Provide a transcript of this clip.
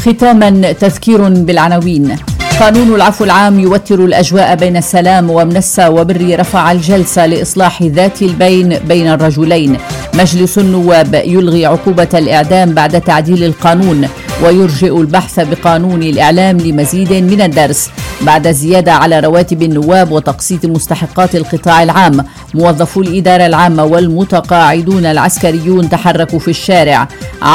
ختاما تذكير بالعناوين. قانون العفو العام يوتر الأجواء بين السلام ومنسى وبري رفع الجلسة لإصلاح ذات البين بين الرجلين. مجلس النواب يلغي عقوبة الإعدام بعد تعديل القانون ويرجئ البحث بقانون الإعلام لمزيد من الدرس. بعد زيادة على رواتب النواب وتقسيط مستحقات القطاع العام، موظفو الإدارة العامة والمتقاعدون العسكريون تحركوا في الشارع.